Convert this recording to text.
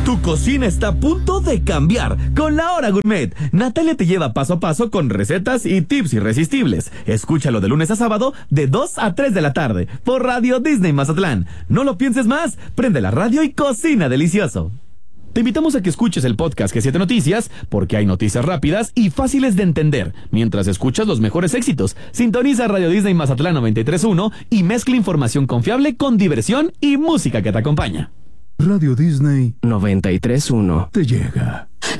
Tu cocina está a punto de cambiar con La Hora Gourmet. Natalia te lleva paso a paso con recetas y tips irresistibles. Escúchalo de lunes a sábado de 2 a 3 de la tarde por Radio Disney Mazatlán. No lo pienses más, prende la radio y cocina delicioso. Te invitamos a que escuches el podcast G7 Noticias, porque hay noticias rápidas y fáciles de entender. Mientras escuchas los mejores éxitos, sintoniza Radio Disney Mazatlán 93.1 y mezcla información confiable con diversión y música que te acompaña. Radio Disney 93.1 te llega.